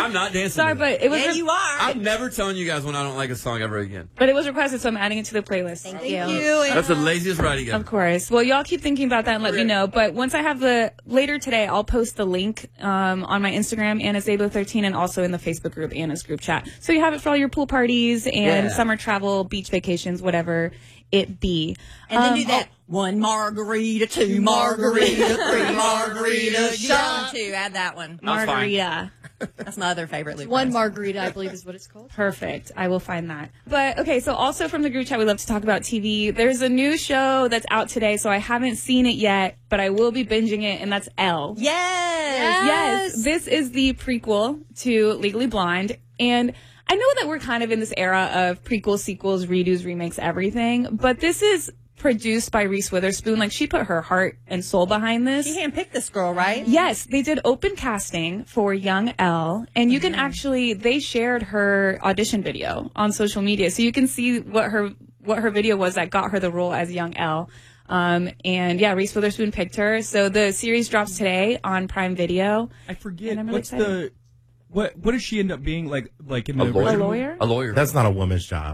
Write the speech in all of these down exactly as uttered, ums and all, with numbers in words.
I'm not dancing. Sorry, but it was. Yeah, you are. I'm never telling you guys when I don't like a song ever again. But it was requested, so I'm adding it to the playlist. Thank, Thank you. you. That's the laziest ride again. Of course. Well, y'all keep thinking about that and let me know. But once I have the, later today, I'll post the link um, on my Instagram, Anna's Zabo thirteen, and also in the Facebook group, Anna's group chat. So you have it for all your pool parties and Yeah. summer travel, beach vacations, whatever it be. And then Um, do that. One margarita, two margarita, three margarita, shot. Two. Add that one. That's fine. Margarita. That's my other favorite. Luke One Bryan. margarita, I believe, is what it's called. Perfect. I will find that. But okay, so also from the group chat, we love to talk about T V. There's a new show that's out today, so I haven't seen it yet, but I will be binging it, and that's Elle. Yes. Yes, this is the prequel to Legally Blonde, and I know that we're kind of in this era of prequels, sequels, redos, remakes, everything, but this is produced by Reese Witherspoon. Like, she put her heart and soul behind this. She handpicked this girl, right? Yes, they did open casting for young Elle, and you can actually, they shared her audition video on social media, so you can see what her what her video was that got her the role as young Elle. Um, and yeah, Reese Witherspoon picked her. So the series drops today on Prime Video. I forget And I'm really what's excited. the what what does she end up being like like in A the lawyer? A original? lawyer? A lawyer. That's not a woman's job.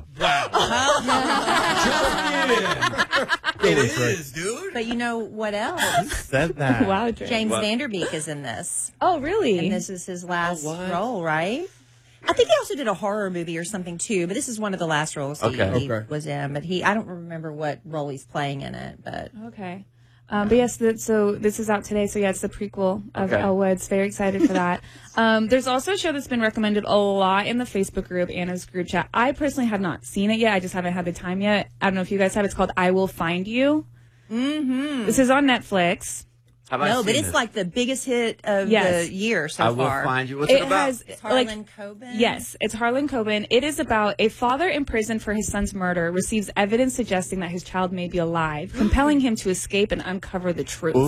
It is, dude. But you know what else? Said that. Wow, Drake. James What? Vanderbeek is in this. Oh, really? And this is his last Oh, what? role, right? I think he also did a horror movie or something too, but this is one of the last roles he, Okay. he Okay. was in. But he, I don't remember what role he's playing in it. But Okay. Um, but yes, the, so this is out today. So yeah, it's the prequel of Okay. Elle Woods. Very excited for that. um, there's also a show that's been recommended a lot in the Facebook group, Anna's group chat. I personally have not seen it yet. I just haven't had the time yet. I don't know if you guys have. It's called I Will Find You. Mm-hmm. This is on Netflix. Have I no, seen but it's this? like the biggest hit of Yes. the year so I will far. find you. What's it, It about? has It's like Harlan Coben. yes, it's Harlan Coben. It is about a father in prison for his son's murder receives evidence suggesting that his child may be alive, compelling him to escape and uncover the truth.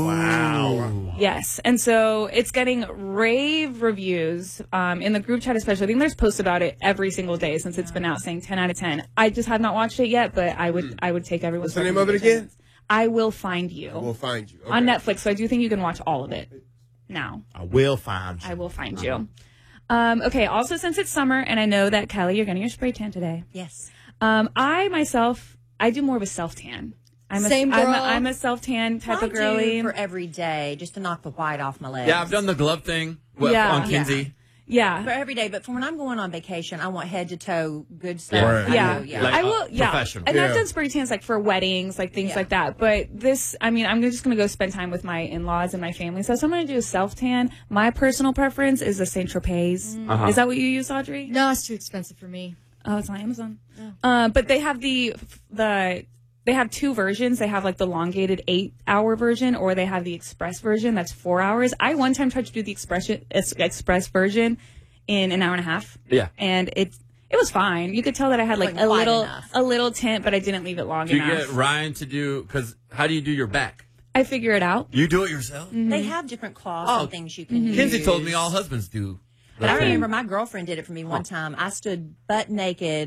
Wow. Yes, and so it's getting rave reviews um, in the group chat, especially. I think there's posts about it every single day since it's been out, saying ten out of ten. I just have not watched it yet, but I would I would take everyone's. What's the name of it again? I Will Find You I will find you. Okay. on Netflix. So I do think you can watch all of it now. I will find you. I will find you. Um, okay. Also, since it's summer, and I know that Kelly, you're getting your spray tan today. Yes. Um, I myself, I do more of a self tan. I'm a, Same I'm girl. a, I'm a self tan type I of girly. do for every day just to knock the white off my legs. Yeah, I've done the glove thing with, Yeah. on Kinsey. Yeah. for every day. But for when I'm going on vacation, I want head to toe good stuff. Yeah. Right. I Yeah, do, yeah. Like, I uh, will. Yeah, professional. and I've Yeah. done spray tans like for weddings, like things Yeah. like that. But this, I mean, I'm just gonna go spend time with my in-laws and my family. So, so I'm gonna do a self tan. My personal preference is the Saint Tropez. Uh-huh. Is that what you use, Audrey? No, it's too expensive for me. Oh, it's on Amazon. Uh, but they have the the they have two versions. They have like the elongated eight hour version, or they have the express version that's four hours. I one time tried to do the express express version in an hour and a half. Yeah. and it it was fine. You could tell that I had like Wasn't a wide little enough. a little tint, but I didn't leave it long Do you enough. get Ryan to do, because how do you do your back? I figure it out. You do it yourself? They have different cloths Oh. and things you can use. Kinsey told me all husbands do. But I the thing. remember my girlfriend did it for me one time. I stood butt naked